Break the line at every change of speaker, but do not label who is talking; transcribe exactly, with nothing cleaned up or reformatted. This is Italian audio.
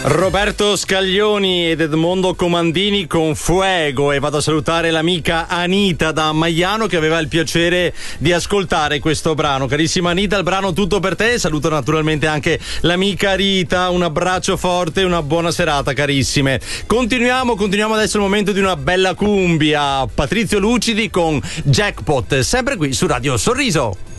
Roberto Scaglioni ed Edmondo Comandini con Fuego, e vado a salutare l'amica Anita da Maiano che aveva il piacere di ascoltare questo brano. Carissima Anita, il brano tutto per te. Saluto naturalmente anche l'amica Rita, un abbraccio forte e una buona serata carissime. Continuiamo, continuiamo adesso il momento di una bella cumbia. Patrizio Lucidi con Jackpot, sempre qui su Radio Sorriso.